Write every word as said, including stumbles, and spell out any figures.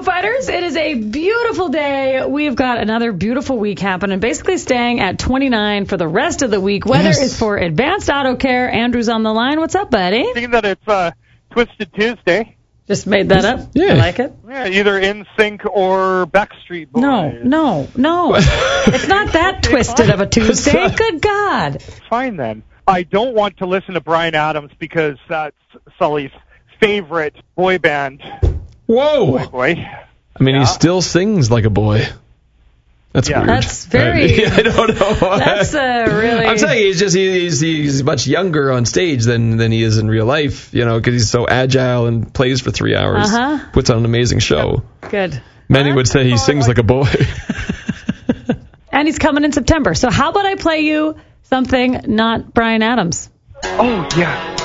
Fighters. It is a beautiful day. We've got another beautiful week happening, basically staying at twenty-nine for the rest of the week. Weather Yes. is for Advanced Auto Care. Andrew's on the line. What's up, buddy? Seeing that it's uh, Twisted Tuesday. Just made that up? Yeah. I like it. Yeah, either In Sync or Backstreet Boys. No, no, no. It's not that twisted of a Tuesday. Good God. Fine then. I don't want to listen to Bryan Adams because that's Sully's favorite boy band. Whoa! Boy, boy. I mean, Yeah. he still sings like a boy. That's Yeah. weird. That's very- I don't know. That's uh, really... I'm saying he's just he's he's much younger on stage than than he is in real life. You know, because he's so agile and plays for three hours. Uh-huh. Puts on an amazing show. Good. Many would say he sings like a boy. And he's coming in September. So how about I play you something not Bryan Adams? Oh, yeah.